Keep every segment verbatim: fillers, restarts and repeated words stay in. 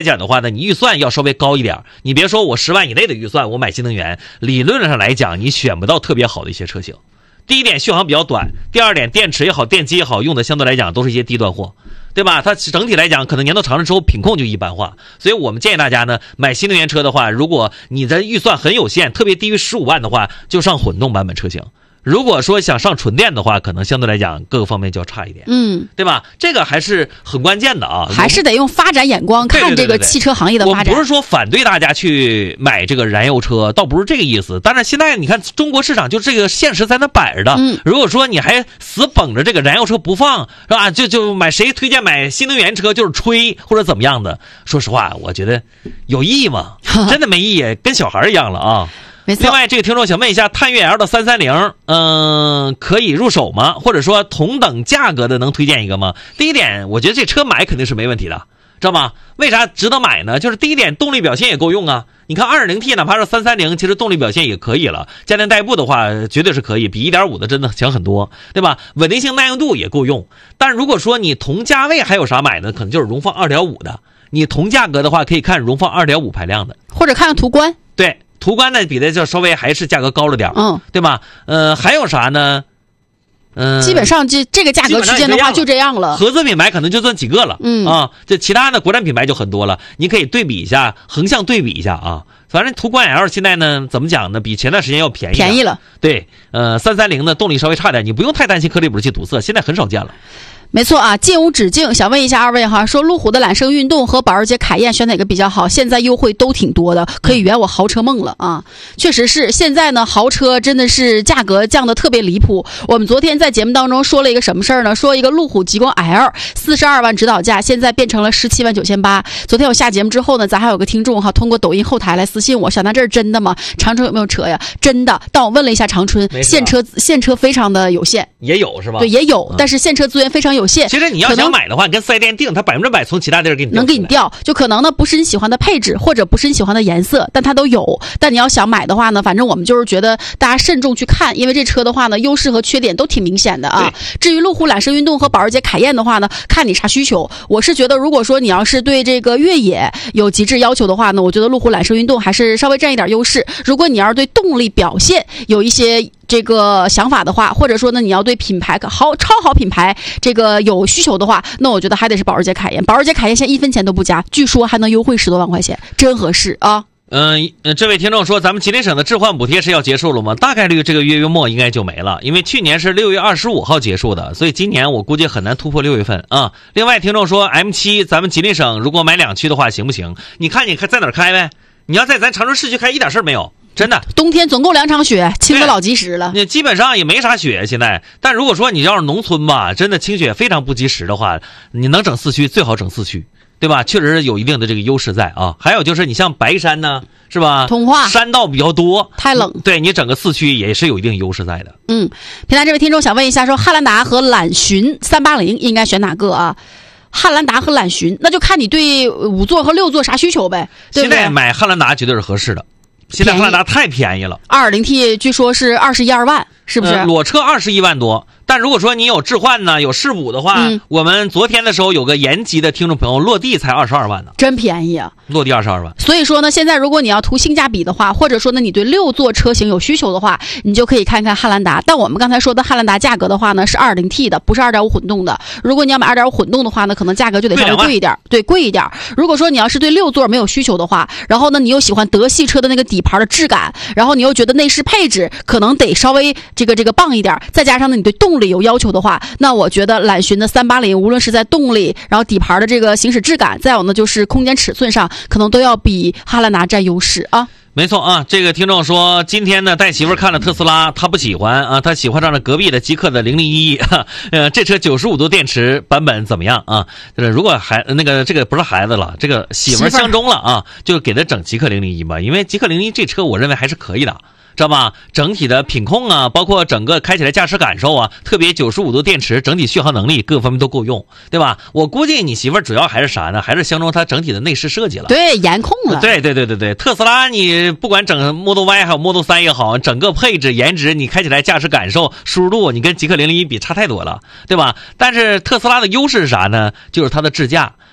讲的话呢，你预算要稍微高一点，你别说我十万以内的预算我买新能源，理论上来讲你选不到特别好的一些车型。第一点续航比较短，第二点电池也好电机也好用的相对来讲都是一些低端货，对吧？它整体来讲可能年头长了之后品控就一般化，所以我们建议大家呢买新能源车的话，如果你的预算很有限，特别低于十五万的话，就上混动版本车型。如果说想上纯电的话，可能相对来讲各个方面就要差一点， 嗯， 对吧？这个还是很关键的啊， 还是得用发展眼光看这个汽车行业的发展。 我不是说反对大家去买这个燃油车，倒不是这个意思。但是现在你看中国市场就这个现实在那摆着的， 嗯， 如果说你还死绷着这个燃油车不放，是吧？就就买谁推荐买新能源车就是吹或者怎么样的，说实话，我觉得有意义吗？真的没意义，跟小孩一样了啊。另外，这个听众想问一下，探岳 L 的三三零，嗯，可以入手吗？或者说同等价格的能推荐一个吗？第一点，我觉得这车买肯定是没问题的，知道吗？为啥值得买呢？就是第一点，动力表现也够用啊。你看 二点零 T 哪怕是三三零，其实动力表现也可以了，家电代步的话绝对是可以，比 一点五 的真的强很多，对吧？稳定性耐用度也够用。但是如果说你同价位还有啥买呢？可能就是荣放 二点五 的，你同价格的话可以看荣放 二点五 排量的， 或者看看途观。 对，途观呢比的就稍微还是价格高了点， 嗯， 对吧？呃，还有啥呢？嗯、呃， 基本上这这个价格区间的话就这样了。 合资品牌可能就算几个了， 嗯啊，这其他的国产品牌就很多了。你可以对比一下，横向对比一下啊。反正途观 L 现在呢，怎么讲呢？比前段时间要便宜， 便宜了。 对，呃，三三零呢动力稍微差点，你不用太担心颗粒捕气堵塞，现在很少见了。 没错啊，进无止境，想问一下二位哈，说路虎的揽胜运动和保时捷凯宴选哪个比较好？现在优惠都挺多的，可以圆我豪车梦了啊！确实是，现在呢豪车真的是价格降得特别离谱。我们昨天在节目当中说了一个什么事儿呢？说一个路虎极光 L 四十二万指导价，现在变成了十七万九千八。昨天我下节目之后呢，咱还有个听众哈，通过抖音后台来私信我，小南这是真的吗？长春有没有车呀？真的，但我问了一下长春，现车现车非常的有限， 也有是吧？ 对，也有，嗯、但是现车资源非常有。有限， 其实你要想买的话，你跟四 S 店订，它百分之百从其他地儿给你能给你调，就可能呢不是你喜欢的配置，或者不是你喜欢的颜色，但它都有。但你要想买的话呢，反正我们就是觉得大家慎重去看，因为这车的话呢，优势和缺点都挺明显的啊。至于路虎揽胜运动和保时捷凯宴的话呢，看你啥需求。我是觉得，如果说你要是对这个越野有极致要求的话呢，我觉得路虎揽胜运动还是稍微占一点优势。如果你要是对动力表现有一些这个想法的话，或者说呢，你要对品牌好超好品牌这个有需求的话，那我觉得还得是保时捷凯宴。保时捷凯宴现在一分钱都不加，据说还能优惠十多万块钱，真合适啊！ 嗯、呃，这位听众说，咱们吉林省的置换补贴是要结束了吗？大概率这个月月末应该就没了，因为去年是六月二十五号结束的，所以今年我估计很难突破六月份啊。另外，听众说 M 七，咱们吉林省如果买两驱的话行不行？你看你在哪儿开呗？你要在咱长春市区开，一点事儿没有。真的， 冬天总共两场雪，清的老及时了。 你基本上也没啥雪现在，但如果说你要是农村吧，真的清雪非常不及时的话，你能整四驱最好整四驱，对吧？确实有一定的这个优势在啊。还有就是你像白山呢，是吧？ 通化山道比较多， 太冷， 对你整个四驱也是有一定优势在的。 嗯，平台这位听众想问一下，说汉兰达和揽巡三八零应该选哪个啊？汉兰达和揽巡，那就看你对五座和六座啥需求呗，对不对？ 现在买汉兰达绝对是合适的。现在汉兰达太便宜了， 二点零 T 据说是二十一二万，是不是？ 呃、裸车二十一万多，但如果说你有置换呢，有试补的话、嗯，我们昨天的时候有个延吉的听众朋友落地才二十二万呢， 真便宜啊！ 落地二十二万。 所以说呢，现在如果你要图性价比的话，或者说呢你对六座车型有需求的话，你就可以看看汉兰达。但我们刚才说的汉兰达价格的话呢，是 二点零 T 的，不是 二点五 混动的。如果你要买 二点五 混动的话呢，可能价格就得稍微贵一点，对，贵一点。如果说你要是对六座没有需求的话，然后呢你又喜欢德系车的那个底盘的质感，然后你又觉得内饰配置可能得稍微这个这个棒一点，再加上呢你对动力有要求的话，那我觉得揽巡的三八零无论是在动力，然后底盘的这个行驶质感，再有呢就是空间尺寸上，可能都要比汉兰达占优势啊。 没错啊，这个听众说今天呢带媳妇看了特斯拉，他不喜欢啊，他喜欢上了隔壁的极客的零零一，呃，这车九十五度电池版本怎么样啊？就是如果孩那个这个不是孩子了，这个媳妇相中了啊，就给他整极客零零一吧，因为极客零零一这车我认为还是可以的。知道吧？整体的品控啊，包括整个开起来驾驶感受啊，特别九十五度电池，整体续航能力各个方面都够用，对吧？我估计你媳妇儿主要还是啥呢？还是相中它整体的内饰设计了。 对，颜控了。 对对对对对，特斯拉你不管整 Model Y 还有 Model 三也好，整个配置、颜值，你开起来驾驶感受、舒适度，你跟极客零零一比差太多了，对吧？但是特斯拉的优势是啥呢？就是它的智驾。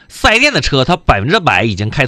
四 S 店的车它百分之百已经开